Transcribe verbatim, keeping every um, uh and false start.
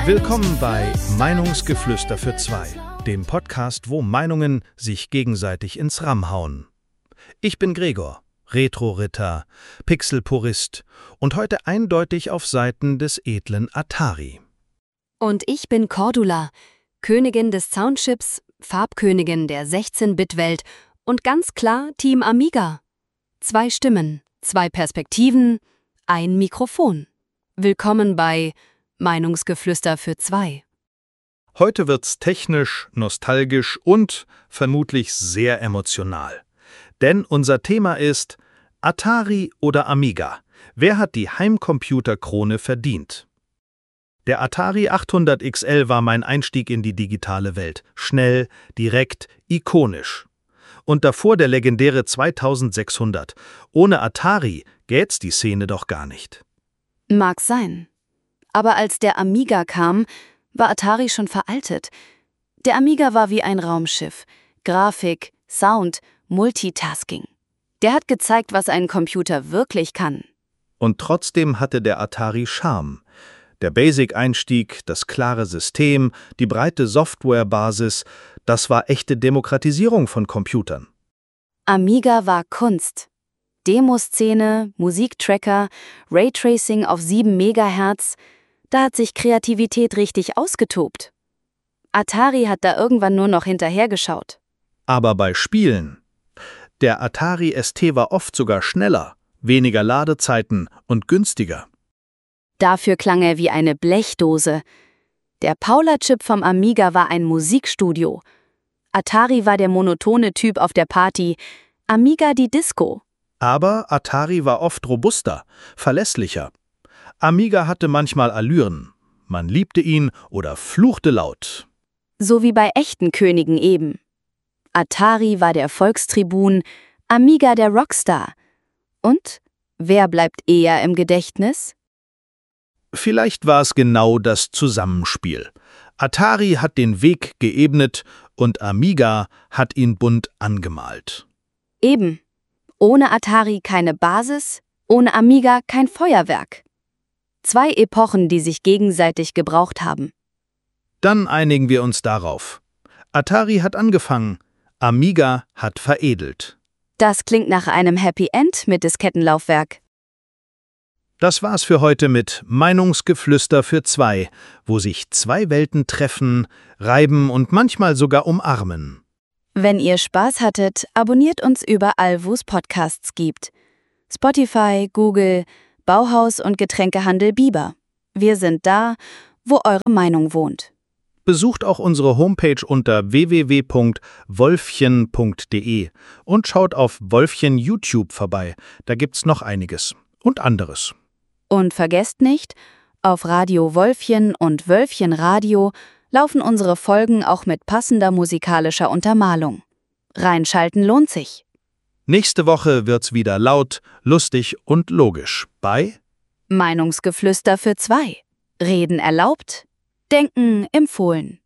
Willkommen bei Meinungsgeflüster für zwei, dem Podcast, wo Meinungen sich gegenseitig ins Ramm hauen. Ich bin Gregor, Retro-Ritter, Pixel-Purist und heute eindeutig auf Seiten des edlen Atari. Und ich bin Cordula, Königin des Soundchips, Farbkönigin der sechzehn-Bit-Welt und ganz klar Team Amiga. Zwei Stimmen, zwei Perspektiven, ein Mikrofon. Willkommen bei Meinungsgeflüster für zwei. Heute wird's technisch, nostalgisch und vermutlich sehr emotional. Denn unser Thema ist Atari oder Amiga. Wer hat die Heimcomputerkrone verdient? Der Atari achthundert X L war mein Einstieg in die digitale Welt. Schnell, direkt, ikonisch. Und davor der legendäre zweitausendsechshundert. Ohne Atari gäb's die Szene doch gar nicht. Mag sein. Aber als der Amiga kam, war Atari schon veraltet. Der Amiga war wie ein Raumschiff. Grafik, Sound, Multitasking. Der hat gezeigt, was ein Computer wirklich kann. Und trotzdem hatte der Atari Charme. Der Basic-Einstieg, das klare System, die breite Softwarebasis, das war echte Demokratisierung von Computern. Amiga war Kunst. Demoszene, Musiktracker, Raytracing auf sieben Megahertz, da hat sich Kreativität richtig ausgetobt. Atari hat da irgendwann nur noch hinterhergeschaut. Aber bei Spielen. Der Atari S T war oft sogar schneller, weniger Ladezeiten und günstiger. Dafür klang er wie eine Blechdose. Der Paula-Chip vom Amiga war ein Musikstudio. Atari war der monotone Typ auf der Party, Amiga die Disco. Aber Atari war oft robuster, verlässlicher. Amiga hatte manchmal Allüren. Man liebte ihn oder fluchte laut. So wie bei echten Königen eben. Atari war der Volkstribun, Amiga der Rockstar. Und wer bleibt eher im Gedächtnis? Vielleicht war es genau das Zusammenspiel. Atari hat den Weg geebnet und Amiga hat ihn bunt angemalt. Eben. Ohne Atari keine Basis, ohne Amiga kein Feuerwerk. Zwei Epochen, die sich gegenseitig gebraucht haben. Dann einigen wir uns darauf. Atari hat angefangen, Amiga hat veredelt. Das klingt nach einem Happy End mit Diskettenlaufwerk. Das war's für heute mit Meinungsgeflüster für zwei, wo sich zwei Welten treffen, reiben und manchmal sogar umarmen. Wenn ihr Spaß hattet, abonniert uns überall, wo es Podcasts gibt. Spotify, Google, Bauhaus und Getränkehandel Biber. Wir sind da, wo eure Meinung wohnt. Besucht auch unsere Homepage unter w w w punkt wolfchen punkt de und schaut auf Wolfchen YouTube vorbei. Da gibt's noch einiges und anderes. Und vergesst nicht, auf Radio Wolfchen und Wölfchen Radio laufen unsere Folgen auch mit passender musikalischer Untermalung. Reinschalten lohnt sich. Nächste Woche wird's wieder laut, lustig und logisch bei Meinungsgeflüster für zwei. Reden erlaubt, Denken empfohlen.